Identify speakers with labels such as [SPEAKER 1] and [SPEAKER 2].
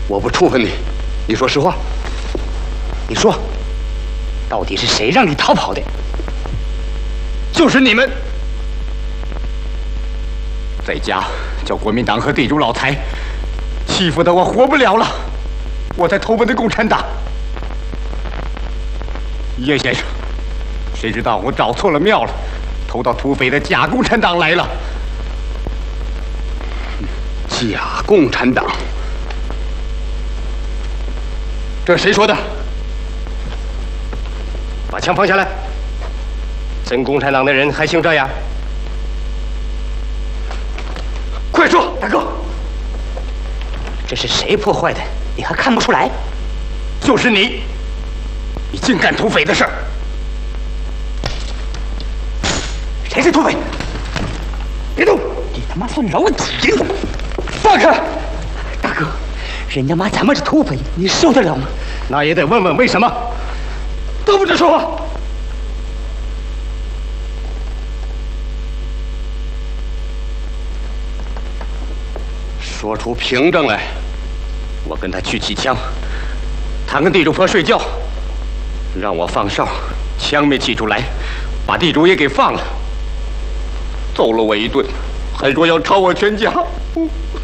[SPEAKER 1] 我不处分你，你说实话。你说，到底是谁让你逃跑的？就是你们，在家叫国民党和地主老财欺负得我活不了了，我才投奔的共产党。叶先生，谁知道我找错了庙了，投到土匪的假共产党来了。假共产党，这谁说的？把枪放下来！真共产党的人还行这样？快说，大哥！这是谁破坏的？你还看不出来？就是你！你竟干土匪的事儿！谁是土匪？别动！你他妈算老几了？放开！大哥，人家骂咱们是土匪，你受得了吗？那也得问问为什么。都不准说话！说出凭证来！我跟他去起枪，他跟地主婆睡觉，让我放哨，枪没起出来，把地主也给放了，揍了我一顿，还说要抄我全家。